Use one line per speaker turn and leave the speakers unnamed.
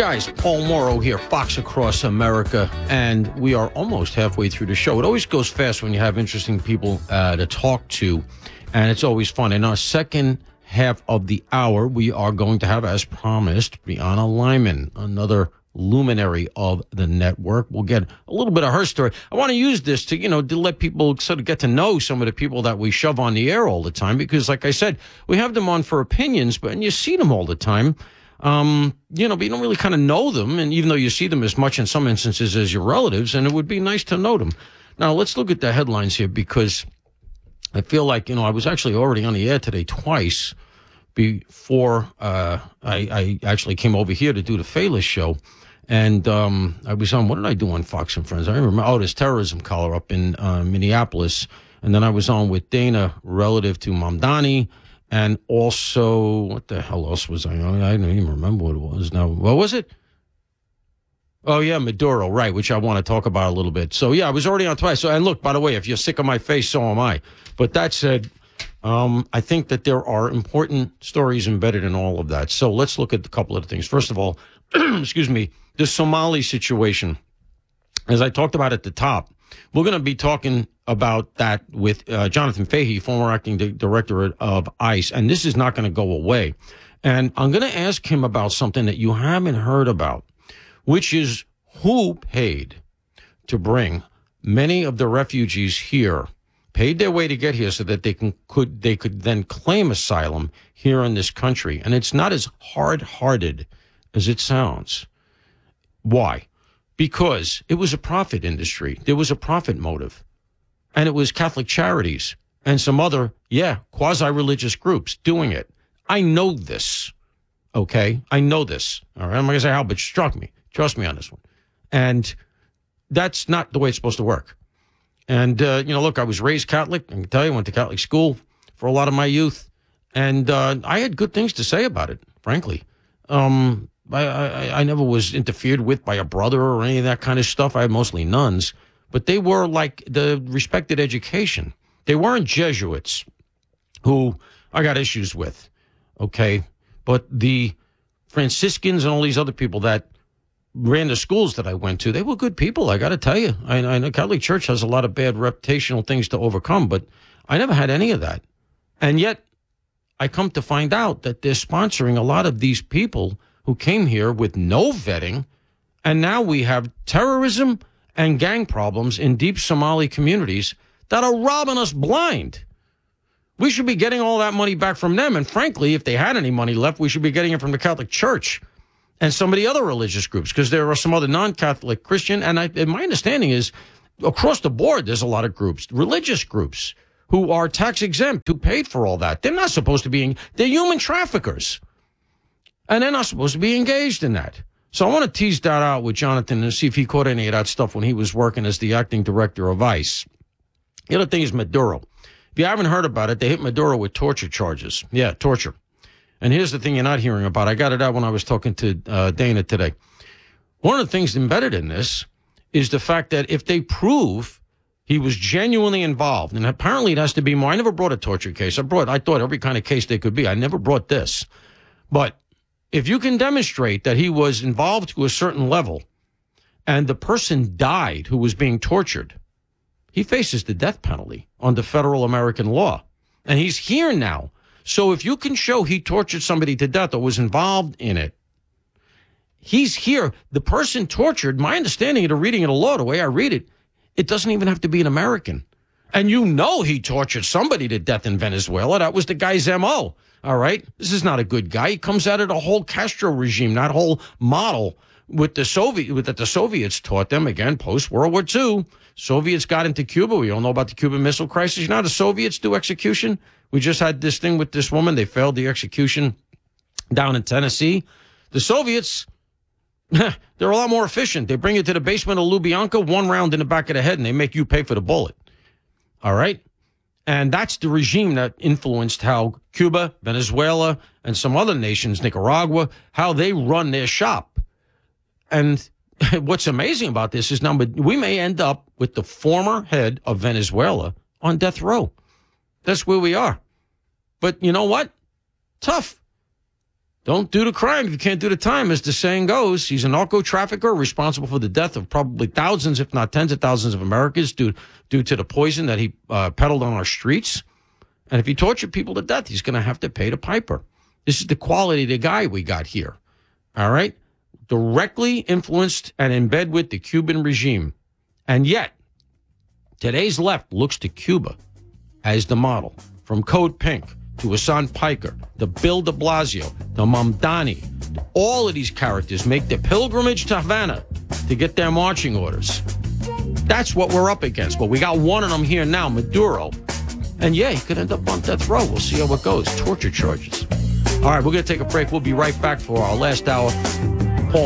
Guys, Paul Morrow here, Fox Across America, and we are almost halfway through the show. It always goes fast when you have interesting people to talk to, and it's always fun. In our second half of the hour, we are going to have, as promised, Brianna Lyman, another luminary of the network. We'll get a little bit of her story. I want to use this to, to let people sort of get to know some of the people that we shove on the air all the time, because, like I said, we have them on for opinions, and you see them all the time. But you don't really kind of know them, and even though you see them as much in some instances as your relatives, and it would be nice to know them. Now, let's look at the headlines here, because I feel like, I was actually already on the air today twice before I actually came over here to do the Fela show. And I was on, what did I do on Fox and Friends? I remember, this terrorism caller up in Minneapolis. And then I was on with Dana relative to Mamdani. And also, what the hell else was I on? I don't even remember what it was now. What was it? Oh, yeah, Maduro, right, which I want to talk about a little bit. So, yeah, I was already on twice. So, and look, by the way, if you're sick of my face, so am I. But that said, I think that there are important stories embedded in all of that. So let's look at a couple of things. First of all, excuse me, the Somali situation. As I talked about at the top, we're going to be talking about that with Jonathan Fahey, former acting director of ICE, and this is not going to go away. And I'm going to ask him about something that you haven't heard about, which is who paid to bring many of the refugees here, paid their way to get here so that they could then claim asylum here in this country. And it's not as hard-hearted as it sounds. Why? Because it was a profit industry. There was a profit motive. And it was Catholic Charities and some other, quasi-religious groups doing it. I know this, okay? I know this, all right? I'm not going to say how, but it struck me. Trust me on this one. And that's not the way it's supposed to work. And, look, I was raised Catholic. I can tell you, I went to Catholic school for a lot of my youth. And I had good things to say about it, frankly. I never was interfered with by a brother or any of that kind of stuff. I had mostly nuns. But they were like the respected education. They weren't Jesuits, who I got issues with, okay? But the Franciscans and all these other people that ran the schools that I went to, they were good people, I got to tell you. I know Catholic Church has a lot of bad reputational things to overcome, but I never had any of that. And yet, I come to find out that they're sponsoring a lot of these people who came here with no vetting, and now we have terrorism and gang problems in deep Somali communities that are robbing us blind. We should be getting all that money back from them. And frankly, if they had any money left, we should be getting it from the Catholic Church and some of the other religious groups, because there are some other non-Catholic Christian. And my understanding is across the board, there's a lot of groups, religious groups, who are tax exempt, who paid for all that. They're not supposed to be, they're human traffickers. And they're not supposed to be engaged in that. So I want to tease that out with Jonathan and see if he caught any of that stuff when he was working as the acting director of ICE. The other thing is Maduro. If you haven't heard about it, they hit Maduro with torture charges. Yeah, torture. And here's the thing you're not hearing about. I got it out when I was talking to Dana today. One of the things embedded in this is the fact that if they prove he was genuinely involved, and apparently it has to be more. I never brought a torture case. I thought every kind of case there could be. I never brought this. But if you can demonstrate that he was involved to a certain level and the person died who was being tortured, he faces the death penalty under federal American law. And he's here now. So if you can show he tortured somebody to death or was involved in it, he's here. The person tortured, my understanding of the reading of the law, the way I read it, it doesn't even have to be an American. And he tortured somebody to death in Venezuela. That was the guy's M.O., all right? This is not a good guy. He comes out of the whole Castro regime, that whole model that the Soviets taught them, again, post-World War II. Soviets got into Cuba. We all know about the Cuban Missile Crisis. You know how the Soviets do execution? We just had this thing with this woman. They failed the execution down in Tennessee. The Soviets, they're a lot more efficient. They bring you to the basement of Lubyanka, one round in the back of the head, and they make you pay for the bullet. All right? And that's the regime that influenced how Cuba, Venezuela, and some other nations, Nicaragua, how they run their shop. And what's amazing about this is now we may end up with the former head of Venezuela on death row. That's where we are. But you know what? Tough. Don't do the crime if you can't do the time, as the saying goes. He's a narco trafficker responsible for the death of probably thousands, if not tens of thousands of Americans due to the poison that he peddled on our streets. And if he tortured people to death, he's going to have to pay the piper. This is the quality of the guy we got here. All right? Directly influenced and in bed with the Cuban regime. And yet, today's left looks to Cuba as the model. From Code Pink to Hassan Piker, to Bill de Blasio, to Mamdani. All of these characters make the pilgrimage to Havana to get their marching orders. That's what we're up against. But we got one of them here now, Maduro. And yeah, he could end up on death row. We'll see how it goes. Torture charges. All right, we're going to take a break. We'll be right back for our last hour.